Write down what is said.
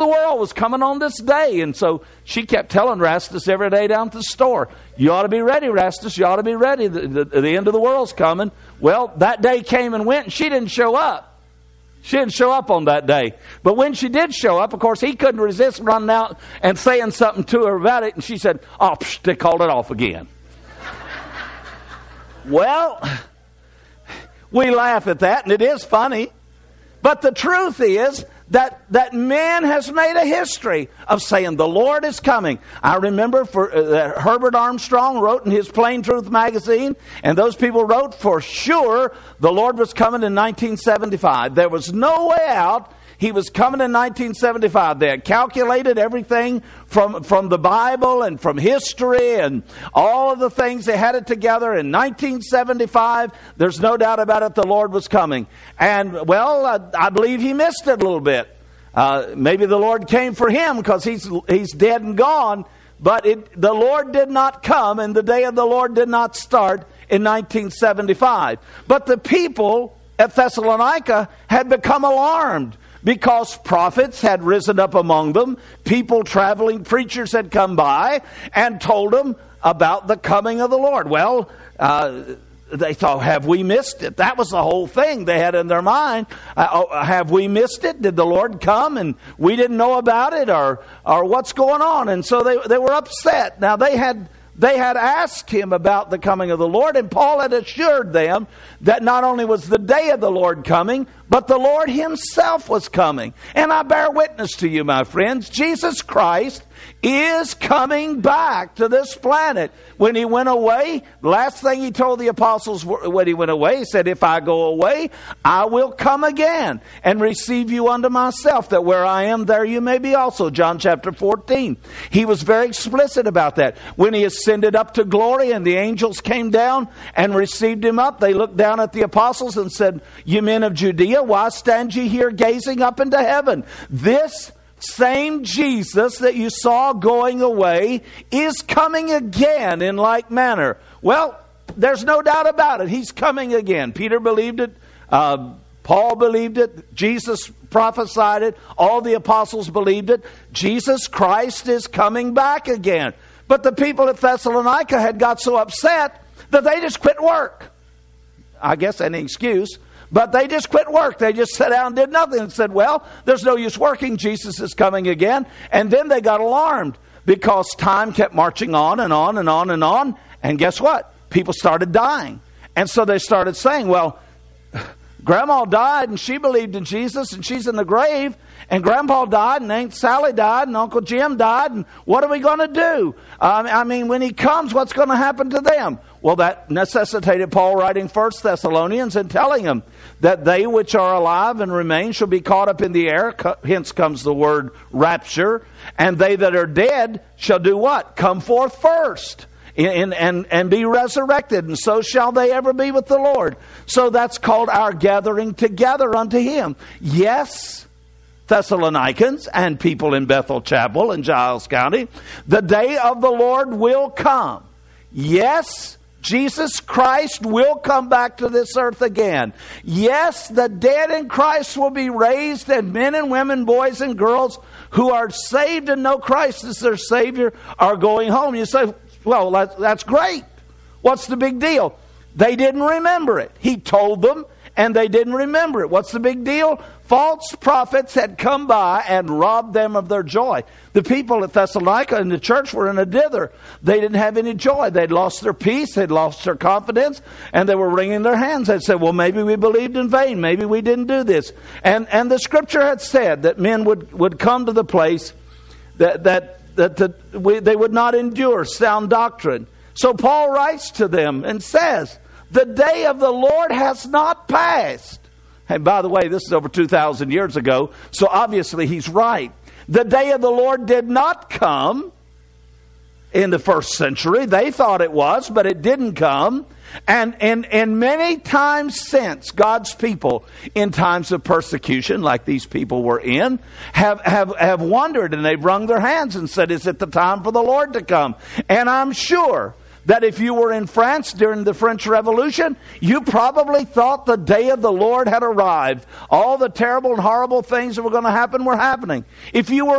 world was coming on this day. And so she kept telling Rastus every day down at the store, you ought to be ready, Rastus. You ought to be ready. The end of the world's coming. Well, that day came and went, and she didn't show up. She didn't show up on that day. But when she did show up, of course, he couldn't resist running out and saying something to her about it. And she said, oh, they called it off again. Well, we laugh at that, and it is funny. But the truth is that man has made a history of saying the Lord is coming. I remember Herbert Armstrong wrote in his Plain Truth magazine, and those people wrote for sure the Lord was coming in 1975. There was no way out. He was coming in 1975. They had calculated everything from the Bible and from history and all of the things. They had it together. In 1975, there's no doubt about it, the Lord was coming. And, well, I believe he missed it a little bit. Maybe the Lord came for him because he's dead and gone. But the Lord did not come, and the day of the Lord did not start in 1975. But the people at Thessalonica had become alarmed, because prophets had risen up among them. People, traveling preachers had come by and told them about the coming of the Lord. Well, they thought, have we missed it? That was the whole thing they had in their mind. Have we missed it? Did the Lord come and we didn't know about it? Or what's going on? And so they were upset. Now they had asked him about the coming of the Lord, and Paul had assured them that not only was the day of the Lord coming, but the Lord himself was coming. And I bear witness to you, my friends, Jesus Christ is coming back to this planet. When he went away, last thing he told the apostles when he went away, he said, if I go away, I will come again and receive you unto myself, that where I am, there you may be also. John chapter 14. He was very explicit about that. When he ascended up to glory and the angels came down and received him up, they looked down at the apostles and said, ye men of Judea, why stand ye here gazing up into heaven? This same Jesus that you saw going away is coming again in like manner. Well, there's no doubt about it. He's coming again. Peter believed it. Paul believed it. Jesus prophesied it. All the apostles believed it. Jesus Christ is coming back again. But the people at Thessalonica had got so upset that they just quit work. I guess any excuse. But they just quit work. They just sat down and did nothing and said, well, there's no use working. Jesus is coming again. And then they got alarmed because time kept marching on and on and on and on. And guess what? People started dying. And so they started saying, well, Grandma died and she believed in Jesus and she's in the grave. And Grandpa died and Aunt Sally died and Uncle Jim died. And what are we going to do? I mean, when he comes, what's going to happen to them? Well, that necessitated Paul writing 1 Thessalonians and telling them that they which are alive and remain shall be caught up in the air. Hence comes the word rapture. And they that are dead shall do what? Come forth first. And be resurrected, and so shall they ever be with the Lord. So that's called our gathering together unto him. Yes, Thessalonians and people in Bethel Chapel in Giles County, the day of the Lord will come. Yes, Jesus Christ will come back to this earth again. Yes, the dead in Christ will be raised, and men and women, boys and girls who are saved and know Christ as their Savior are going home. You say, well, that's great. What's the big deal? They didn't remember it. He told them, and they didn't remember it. What's the big deal? False prophets had come by and robbed them of their joy. The people at Thessalonica and the church were in a dither. They didn't have any joy. They'd lost their peace. They'd lost their confidence. And they were wringing their hands. They'd said, well, maybe we believed in vain. Maybe we didn't do this. And the scripture had said that men would come to the place that they would not endure sound doctrine. So Paul writes to them and says, the day of the Lord has not passed. And by the way, this is over 2,000 years ago, so obviously he's right. The day of the Lord did not come in the first century. They thought it was, but it didn't come. And many times since, God's people, in times of persecution, like these people were in, have wondered, and they've wrung their hands and said, is it the time for the Lord to come? And I'm sure that if you were in France during the French Revolution, you probably thought the day of the Lord had arrived. All the terrible and horrible things that were going to happen were happening. If you were